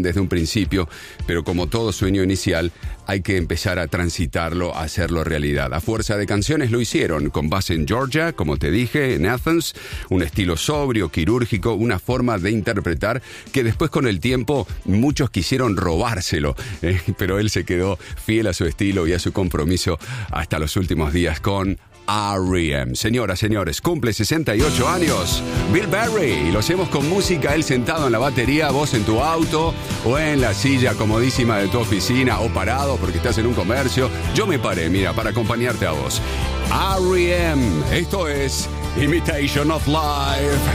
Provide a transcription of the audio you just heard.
desde un principio, pero como todo sueño inicial, hay que empezar a transitarlo, a hacerlo realidad. A fuerza de canciones lo hicieron, con base en Georgia, como te dije, en Athens, un estilo sobrio, quirúrgico, una forma de interpretar que después con el tiempo muchos quisieron robárselo, pero él se quedó fiel a su estilo y a su compromiso hasta los últimos días con R.E.M. Señoras, señores, cumple 68 años Bill Berry y lo hacemos con música, él sentado en la batería, vos en tu auto o en la silla comodísima de tu oficina o parado porque estás en un comercio. Yo me paré, mira, para acompañarte a vos. R.E.M. Esto es Imitation of Life.